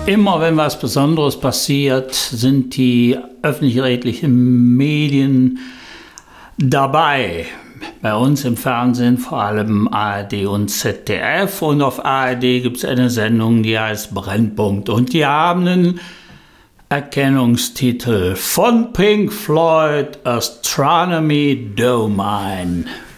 Immer wenn was Besonderes passiert, sind die öffentlich-rechtlichen Medien dabei. Bei uns im Fernsehen vor allem ARD und ZDF. Und auf ARD gibt es eine Sendung, die heißt Brennpunkt. Und die haben einen Erkennungstitel von Pink Floyd, Astronomy Domine.